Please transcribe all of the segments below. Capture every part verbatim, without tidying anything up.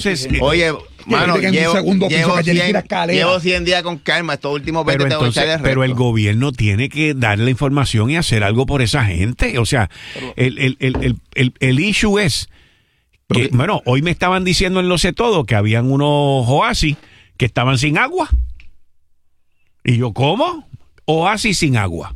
entonces... Sí, oye, mano, llevo, segundo llevo, que cien, que llevo cien días con calma. Estos últimos veinte pero, tengo entonces, que echarle pero el resto. gobierno tiene que dar la información y hacer algo por esa gente. O sea, el, el, el, el, el, el issue es que, bueno, hoy me estaban diciendo en Lo Sé Todo que habían unos oasis que estaban sin agua. Y yo, ¿cómo? Oasis sin agua.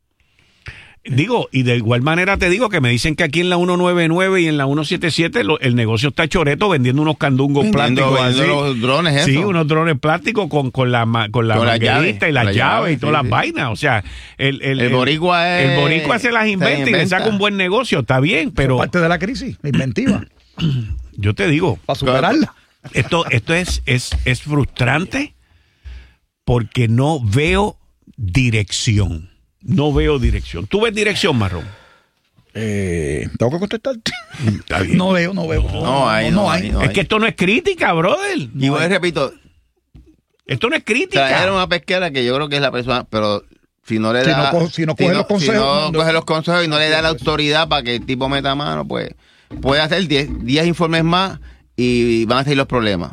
Digo, y de igual manera te digo que me dicen que aquí en la ciento noventa y nueve y en la ciento setenta y siete lo, el negocio está choreto vendiendo unos candungos Vendiendo, plásticos vendiendo así. los drones, eso. Sí, unos drones plásticos con, con la con la Con la manguerita llave, y las la llaves llave, y todas sí, las sí. vainas. O sea, el, el, El boricua es- el boricua se las se inventa y le inventa. saca un buen negocio, está bien, pero parte de la crisis, la inventiva, yo te digo, para superarla. esto, esto es, es, es frustrante porque no veo dirección. No veo dirección. ¿Tú ves dirección, Marrón? Eh, tengo que contestarte. Está bien. No veo, no veo. No hay, no hay, no Es hay. que esto no es crítica, brother. Y voy, repito, Esto no es crítica. trajeron una pesquera que yo creo que es la persona, pero si no le Si da... no co- si no coge los consejos, Si no no- coge los consejos y no le da la autoridad para que el tipo meta mano, pues puede hacer diez informes más y van a salir los problemas.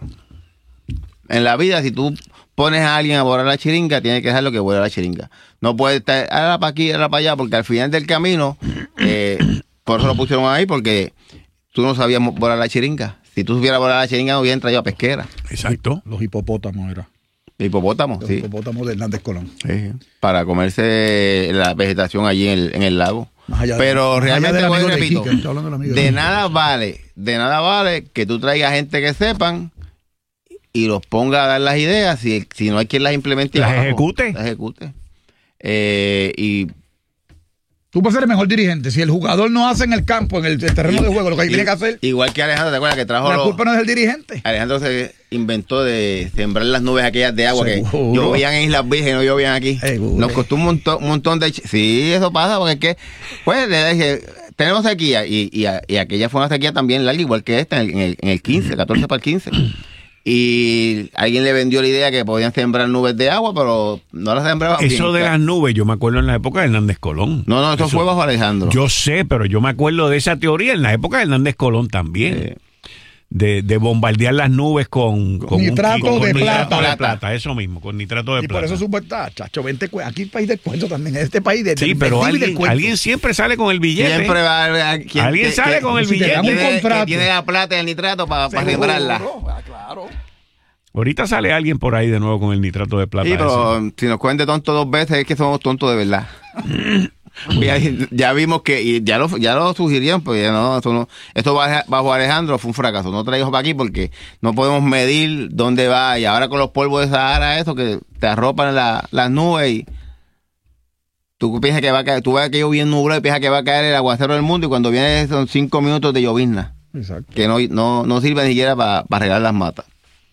En la vida, si tú pones a alguien a borrar la chiringa, tienes que dejarlo que borre la chiringa. No puede estar, ahora para aquí, ahora para allá, porque al final del camino, eh, por eso lo pusieron ahí, porque tú no sabías borrar la chiringa. Si tú supieras borrar la chiringa, no hubieran traído a pesquera. Exacto. Los hipopótamos era. Hipopótamo, Los sí. hipopótamos de Hernández Colón. Sí, para comerse la vegetación allí en el, en el lago. Más allá de- Pero más allá realmente, del voy, amigo de repito, Quique, está hablando del amigo de de Quique. nada vale, de nada vale que tú traigas gente que sepan y los ponga a dar las ideas si, si no hay quien las implemente. Las abajo, ejecute. Las ejecute. Eh, y Tú puedes ser el mejor dirigente. Si el jugador no hace en el campo, en el terreno de juego, lo que tiene que hacer, igual que Alejandro, ¿te acuerdas que trajo la los- culpa no es del dirigente. Alejandro se inventó de sembrar las nubes aquellas de agua Seguro. que llovían en Islas Vírgenes, no llovían aquí. Seguro. Nos costó un montón, un montón de... ch- Sí, eso pasa, porque es que, pues, le dije, tenemos sequía, y, y, a- y aquella fue una sequía también larga, igual que esta, en el, en el, en el quince, catorce para el quince. Y alguien le vendió la idea que podían sembrar nubes de agua, pero no las sembraban bien. Eso de las nubes, yo me acuerdo en la época de Hernández Colón. No, no, eso, Eso- fue bajo Alejandro. Yo sé, pero yo me acuerdo de esa teoría en la época de Hernández Colón también. Eh, De, de bombardear las nubes con, con un- Nitrato con de nitrato plata. de plata, eso mismo, con nitrato de Y plata. por eso es un buen ah, chacho, vente, cu- aquí el país del cuento también, este país de, Sí, del pero invertible y del alguien, cuento. alguien siempre sale con el billete. siempre va a haber quien- Alguien que- sale que- con el si te dan billete. un tiene, contrato. que tiene la plata y el nitrato para Seguro, sembrarla. ah, claro. Ahorita sale alguien por ahí de nuevo con el nitrato de plata. Sí, ese. pero si nos cogen de tonto dos veces es que somos tontos de verdad. ya, ya vimos que, y ya lo, ya lo sugirieron, pues ya no, esto, no, esto bajo bajo Alejandro fue un fracaso. No traigo para aquí porque no podemos medir dónde va. Y ahora con los polvos de Sahara, eso que te arropan la- las nubes y tú piensas que va a caer, tú ves aquello bien nublado y piensas que va a caer el aguacero del mundo y cuando viene son cinco minutos de llovizna, Exacto. que no, no, no sirve ni siquiera para regar las matas.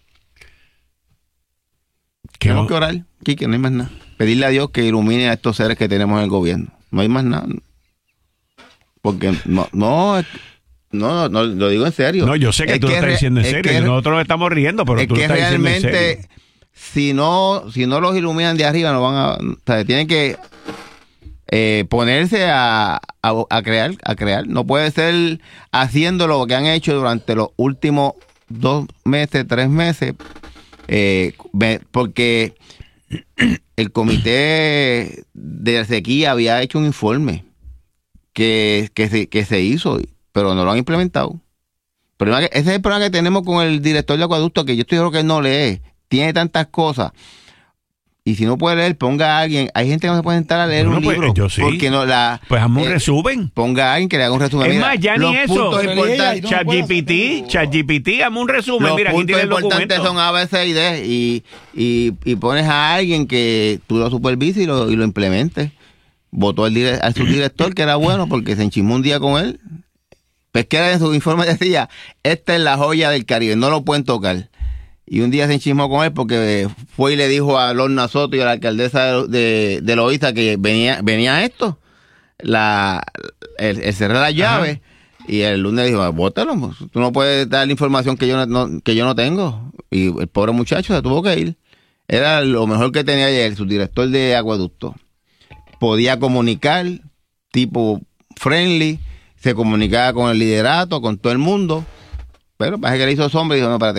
Que Tenemos no- que orar, Quique, no hay más nada. Pedirle a Dios que ilumine a estos seres que tenemos en el gobierno. No hay más nada. Porque no, no, no, no, lo digo en serio. No, yo sé que Es tú lo estás re- diciendo en es serio. que- y nosotros nos estamos riendo, pero es tú lo que estás diciendo en serio. realmente, si no, si no los iluminan de arriba, no van a, o sea, tienen que eh, ponerse a, a, a crear, a crear. No puede ser haciendo lo que han hecho durante los últimos dos meses, tres meses, eh, ve- porque el comité de sequía había hecho un informe que, que, se, que se hizo, pero no lo han implementado. El problema que- ese es el problema que tenemos con el director de acueducto, que yo estoy seguro que él no lee, tiene tantas cosas. Y si no puede leer, ponga a alguien. Hay gente que no se puede sentar a leer Bueno, un pues, libro. yo sí. Porque no la. Pues hazme un eh, resumen. Ponga a alguien que le haga un resumen. Es Mira, más, ya ni los eso. puntos Pero importantes- ella y no- ChatGPT, ChatGPT, hazme un resumen. los Mira, aquí puntos tiene el importantes documento. son A, B, C y D. Y, y, y pones a alguien que tú lo supervises y lo, y lo implementes. Votó al dire- a su director, que era bueno, porque se enchismó un día con él. Pesquera en su informe decía, esta es la joya del Caribe, no lo pueden tocar. Y un día se enchismó con él porque fue y le dijo a Lorna Soto y a la alcaldesa de, de, de Loíza que venía, venía esto, la, el, el cerrar la llave. Y el lunes dijo, bótalo, tú no puedes dar la información que yo no, no- que yo no tengo. Y el pobre muchacho se tuvo que ir. Era lo mejor que tenía ayer, su director de acueducto. Podía comunicar, tipo friendly, se comunicaba con el liderato, con todo el mundo. Pero parece que le hizo sombra y dijo, no, espérate.